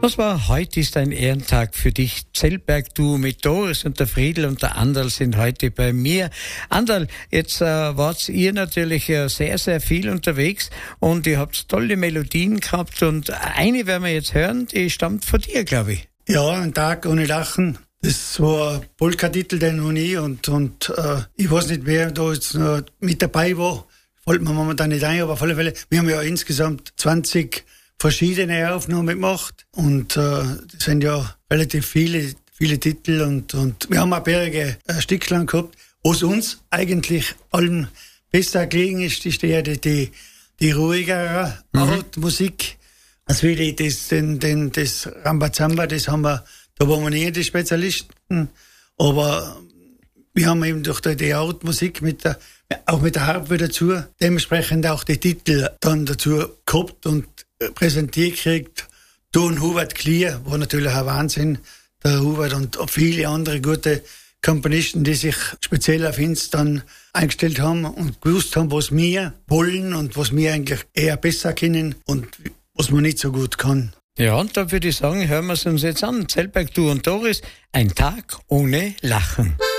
Was war heute ist ein Ehrentag für dich? Zellberg, du mit Doris und der Friedl und der Anderl sind heute bei mir. Anderl, jetzt wart ihr natürlich sehr, sehr viel unterwegs und ihr habt tolle Melodien gehabt und eine werden wir jetzt hören, die stammt von dir, glaube ich. Ja, ein Tag ohne Lachen. Das war ein Polka-Titel, den noch nie und ich weiß nicht, wer da jetzt noch mit dabei war. Fällt mir momentan nicht ein, aber auf alle Fälle, wir haben ja insgesamt 20 verschiedene Aufnahmen gemacht und das sind ja relativ viele Titel und wir haben auch mehrere Stückchen gehabt. Was uns eigentlich allen besser gelegen ist die ruhigere Musik. Also wie das Rambazamba, das haben wir, da waren wir nicht die Spezialisten, aber wir haben eben durch die Musik auch mit der Harfe dazu, dementsprechend auch die Titel dann dazu gehabt und präsentiert gekriegt. Don Hubert Klier war natürlich ein Wahnsinn, der Hubert und viele andere gute Komponisten, die sich speziell auf uns dann eingestellt haben und gewusst haben, was wir wollen und was wir eigentlich eher besser kennen und was man nicht so gut kann. Ja, und da würde ich sagen, hören wir es uns jetzt an. Zellberg, du und Doris, ein Tag ohne Lachen.